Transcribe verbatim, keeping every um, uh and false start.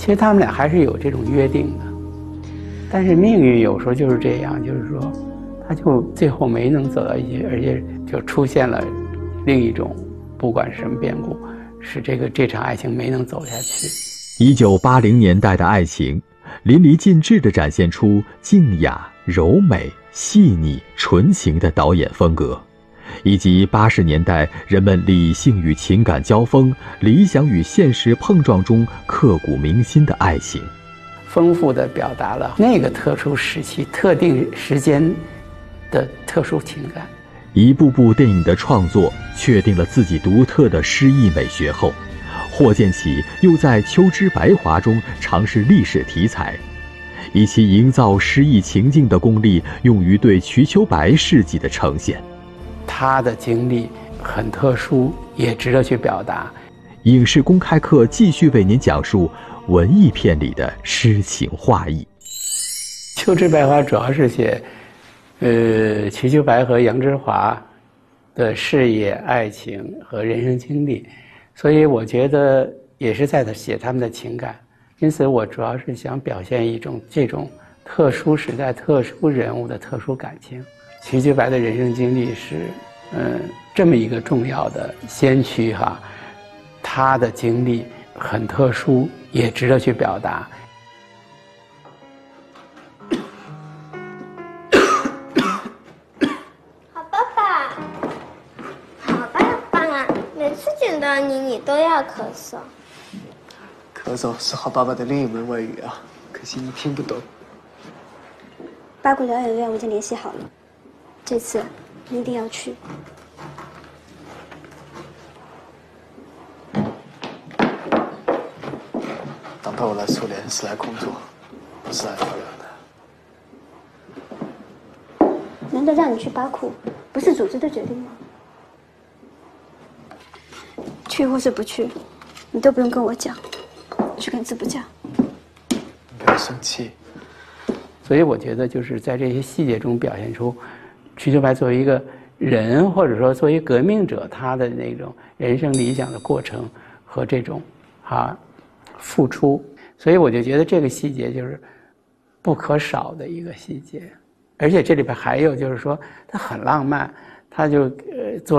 其实他们俩还是有这种约定的，但是命运有时候就是这样，就是说，他就最后没能走到一起，而且就出现了另一种，不管是什么变故，使这个这场爱情没能走下去。 一九八零年代的爱情，淋漓尽致地展现出静雅、柔美、细腻、纯情的导演风格，以及八十年代人们理性与情感交锋、理想与现实碰撞中刻骨铭心的爱情， 丰富地表达了那个特殊时期、特定时间的特殊情感。 一部部电影的创作确定了自己独特的诗意美学后，霍建起又在《秋之白华》中尝试历史题材，以其营造诗意情境的功力用于对瞿秋白事迹的呈现。 他的经历很特殊，也值得去表达。 影视公开课继续为您讲述文艺片里的诗情画意。 《秋之白华》主要是写呃，瞿秋白和杨之华的事业、爱情和人生经历，所以我觉得也是在写他们的情感。因此，我主要是想表现一种这种特殊时代、特殊人物的特殊感情。瞿秋白的人生经历是，嗯，这么一个重要的先驱哈，他的经历很特殊，也值得去表达。 见到你，你都要咳嗽。 咳嗽是好爸爸的另一门外语啊，可惜你听不懂。 八股疗养院我已经联系好了，这次你一定要去。 党派我来苏联是来工作，不是来疗养的。 难道让你去巴库，不是组织的决定吗？去或是不去，你都不用跟我讲，你去跟字部讲。 你不要生气。 所以我觉得就是在这些细节中表现出瞿秋白作为一个人，或者说作为革命者，他的那种人生理想的过程和这种啊付出。所以我就觉得这个细节就是不可少的一个细节，而且这里边还有就是说它很浪漫，他就呃做。